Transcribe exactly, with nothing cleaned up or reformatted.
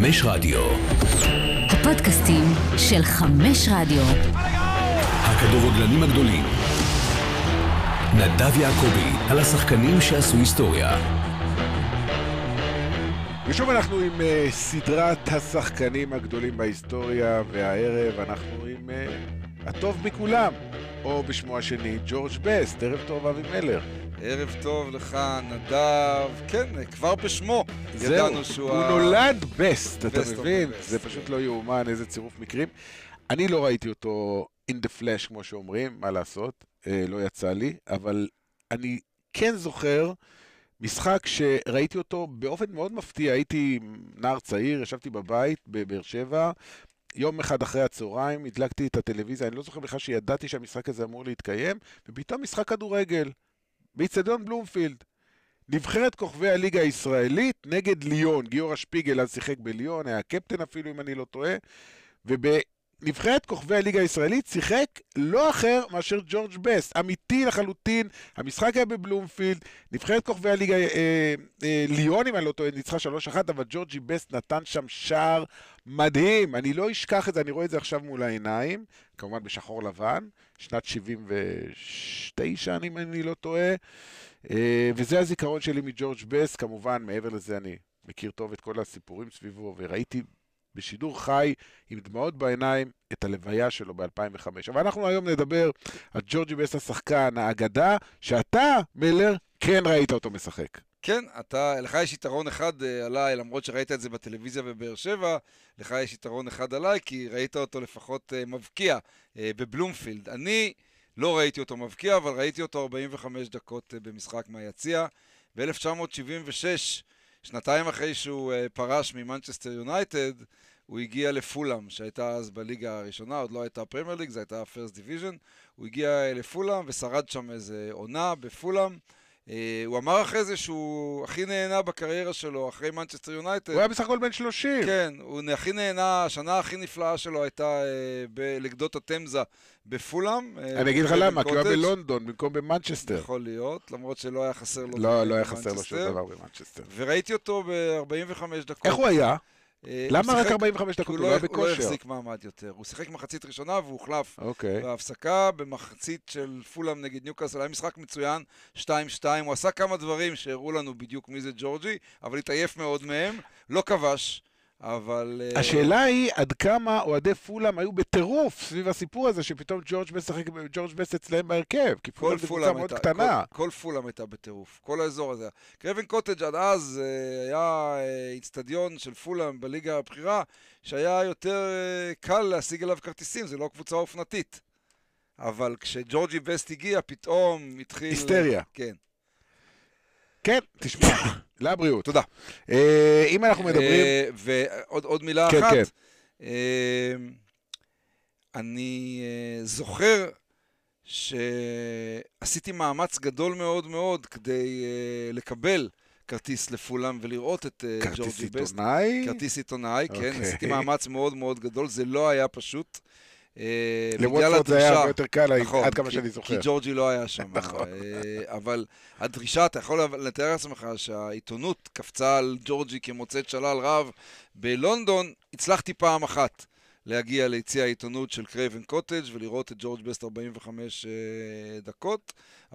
חמש רדיו. הפודקאסטים של חמש רדיו. הכדורגלנים הגדולים. נדב יעקבי על השחקנים שעשו היסטוריה. ושוב אנחנו עם uh, סדרת השחקנים הגדולים בהיסטוריה, והערב אנחנו עם uh, הטוב מכולם, או בשמו השני, ג'ורג' בסט. ערב טוב, אבי מלר. ערב טוב לך, נדב. כן, כבר בשמו ידענו שהוא... הוא נולד בסט, אתה Best מבין? of the best. זה פשוט לא יאומן, איזה צירוף מקרים. אני לא ראיתי אותו in the flash, כמו שאומרים, מה לעשות, אה, לא יצא לי, אבל אני כן זוכר משחק שראיתי אותו באופן מאוד מפתיע. הייתי נער צעיר, ישבתי בבית בבאר שבע, יום אחד אחרי הצהריים, הדלקתי את הטלוויזיה, אני לא זוכר בכלל שידעתי שהמשחק הזה אמור להתקיים, ופתאום משחק כדורגל, באצטדיון בלומפילד. נבחרת כוכבי הליגה הישראלית נגד ליון. גיורא שפיגל אז שיחק בליון, היה קפטן אפילו אם אני לא טועה, ובנבחרת כוכבי הליגה הישראלית שיחק לא אחר מאשר ג'ורג' בסט, אמיתי לחלוטין. המשחק היה בבלומפילד, נבחרת כוכבי הליגה אה, אה, ליון אם אני לא טועה ניצחה שלוש אחת, אבל ג'ורג'י בסט נתן שם שער מדהים, אני לא אשכח את זה, אני רואה את זה עכשיו מול העיניים, כמובן בשחור לבן, שנת שבעים ותשע אם אני לא טועה, וזה הזיכרון שלי מג'ורג' בסט. כמובן מעבר לזה אני מכיר טוב את כל הסיפורים סביבו, וראיתי בשידור חי עם דמעות בעיניים את הלוויה שלו ב-אלפיים וחמש. אבל אנחנו היום נדבר על ג'ורג'י בסט השחקן, האגדה, שאתה, מלר, כן ראית אותו משחק. כן, אתה, לך יש יתרון אחד uh, עליי, למרות שראית את זה בטלוויזיה בבאר שבע, לך יש יתרון אחד עליי, כי ראית אותו לפחות uh, מבקיע uh, בבלומפילד. אני לא ראיתי אותו מבקיע, אבל ראיתי אותו ארבעים וחמש דקות uh, במשחק מהיציע. ב-אלף תשע מאות שבעים ושש, שנתיים אחרי שהוא uh, פרש ממנצ'סטר יונייטד, הוא הגיע לפולאם, שהייתה אז בליגה הראשונה, עוד לא הייתה פרמייר ליג, זה הייתה פרסט דיוויז'ן. הוא הגיע לפולאם ושרד שם איזה עונה בפולאם. Uh, הוא אמר אחרי זה שהוא הכי נהנה בקריירה שלו, אחרי מנצ'סטר יונייטד. הוא היה בסך הכל בן שלושים. כן, הוא הכי נהנה, השנה הכי נפלאה שלו הייתה uh, בלגדות התמזה בפולאם. Uh, אני אגיד לך למה, כי הוא היה בלונדון במקום במנצ'סטר. יכול להיות, למרות שלא היה חסר לו. לא, לא היה חסר לו שום דבר במנצ'סטר. וראיתי אותו ב-ארבעים וחמש דקות. איך הוא היה? Uh, למה הוא רק שיחק, ארבעים וחמש דקות? הוא לא היה בכושר. הוא לא החזיק מעמד יותר. הוא שיחק מחצית ראשונה והוא הוחלף אוקיי. בהפסקה במחצית של פולאם נגד ניוקאסל. היה משחק מצוין, שתיים שתיים. הוא עשה כמה דברים שהראו לנו בדיוק מי זה ג'ורג'י, אבל התעייף מאוד מהם. לא כבש, אבל... השאלה היא עד כמה אוהדי פולאם היו בטירוף סביב הסיפור הזה שפתאום ג'ורג' בסט שחק ג'ורג' בסט אצלהם בהרכב, כי פולאם זו קבוצה מאוד קטנה. כל, כל פולאם הייתה בטירוף, כל האזור הזה. קרווין קוטג' עד אז היה אצטדיון של פולאם בליגה הבכירה, שהיה יותר קל להשיג אליו כרטיסים, זה לא קבוצה אופנתית. אבל כשג'ורג'י בסט הגיע, פתאום התחיל... היסטריה. כן. כן, תשמע, לבריאות. תודה. אם אנחנו מדברים... ועוד מילה אחת. כן, כן. אני זוכר שעשיתי מאמץ גדול מאוד מאוד כדי לקבל כרטיס לפולאם ולראות את ג'ורג'י בסט. כרטיס עיתונאי? כרטיס עיתונאי, כן. עשיתי מאמץ מאוד מאוד גדול, זה לא היה פשוט. למרות זאת זה היה הרבה יותר קל, עד כמה שאני זוכר. כי ג'ורג'י לא היה שם. אבל הדרישה, אתה יכול לתאר לעצמך שהעיתונות קפצה על ג'ורג'י כמוצאת שלל רב בלונדון. הצלחתי פעם אחת להגיע ליציע העיתונות של קרייבן קוטג' ולראות את ג'ורג' בסט ארבעים וחמש דקות.